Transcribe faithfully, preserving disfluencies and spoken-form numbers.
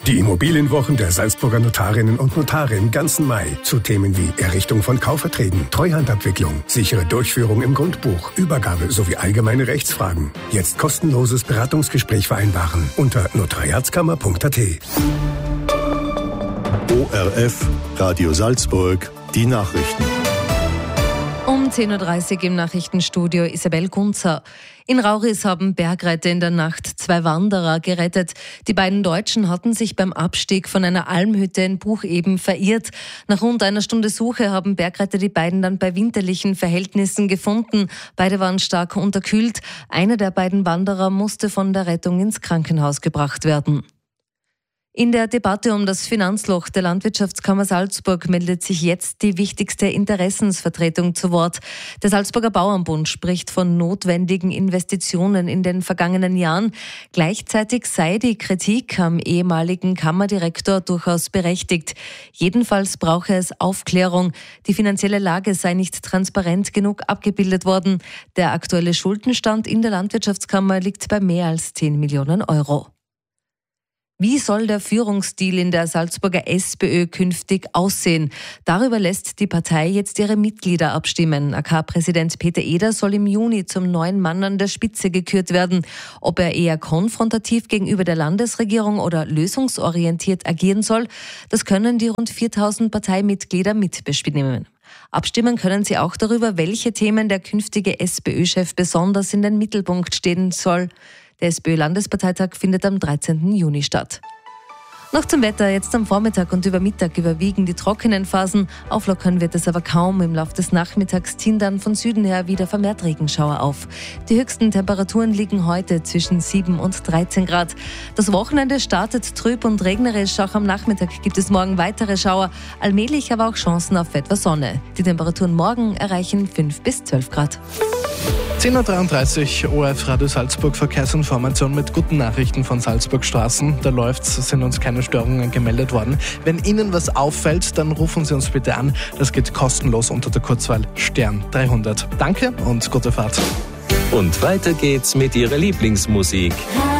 Die Immobilienwochen der Salzburger Notarinnen und Notare im ganzen Mai zu Themen wie Errichtung von Kaufverträgen, Treuhandabwicklung, sichere Durchführung im Grundbuch, Übergabe sowie allgemeine Rechtsfragen. Jetzt kostenloses Beratungsgespräch vereinbaren unter notariatskammer punkt a t. O R F, Radio Salzburg, die Nachrichten. Um zehn Uhr dreißig im Nachrichtenstudio Isabel Gunzer. In Rauris haben Bergretter in der Nacht zwei Wanderer gerettet. Die beiden Deutschen hatten sich beim Abstieg von einer Almhütte in Bucheben verirrt. Nach rund einer Stunde Suche haben Bergretter die beiden dann bei winterlichen Verhältnissen gefunden. Beide waren stark unterkühlt. Einer der beiden Wanderer musste von der Rettung ins Krankenhaus gebracht werden. In der Debatte um das Finanzloch der Landwirtschaftskammer Salzburg meldet sich jetzt die wichtigste Interessensvertretung zu Wort. Der Salzburger Bauernbund spricht von notwendigen Investitionen in den vergangenen Jahren. Gleichzeitig sei die Kritik am ehemaligen Kammerdirektor durchaus berechtigt. Jedenfalls brauche es Aufklärung. Die finanzielle Lage sei nicht transparent genug abgebildet worden. Der aktuelle Schuldenstand in der Landwirtschaftskammer liegt bei mehr als zehn Millionen Euro. Wie soll der Führungsstil in der Salzburger SPÖ künftig aussehen? Darüber lässt die Partei jetzt ihre Mitglieder abstimmen. A K-Präsident Peter Eder soll im Juni zum neuen Mann an der Spitze gekürt werden. Ob er eher konfrontativ gegenüber der Landesregierung oder lösungsorientiert agieren soll, das können die rund viertausend Parteimitglieder mitbestimmen. Abstimmen können sie auch darüber, welche Themen der künftige SPÖ-Chef besonders in den Mittelpunkt stehen soll. Der SPÖ-Landesparteitag findet am dreizehnten Juni statt. Noch zum Wetter. Jetzt am Vormittag und über Mittag überwiegen die trockenen Phasen. Auflockern wird es aber kaum. Im Laufe des Nachmittags ziehen dann von Süden her wieder vermehrt Regenschauer auf. Die höchsten Temperaturen liegen heute zwischen sieben und dreizehn Grad. Das Wochenende startet trüb und regnerisch. Auch am Nachmittag gibt es morgen weitere Schauer. Allmählich aber auch Chancen auf etwas Sonne. Die Temperaturen morgen erreichen fünf bis zwölf Grad. zehn Uhr dreiunddreißig, O R F Radio Salzburg, Verkehrsinformation mit guten Nachrichten von Salzburg Straßen. Da läuft's, sind uns keine Störungen gemeldet worden. Wenn Ihnen was auffällt, dann rufen Sie uns bitte an. Das geht kostenlos unter der Kurzwahl Stern dreihundert. Danke und gute Fahrt. Und weiter geht's mit Ihrer Lieblingsmusik.